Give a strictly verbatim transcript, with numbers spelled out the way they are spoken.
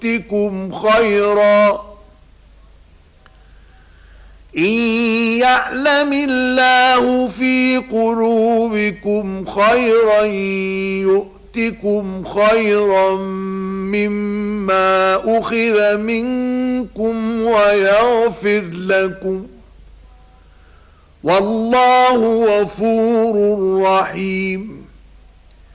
يؤتكم خيرا إن يعلم الله في قلوبكم خيرا يؤتكم خيرا مما أخذ منكم ويغفر لكم والله غفور رحيم.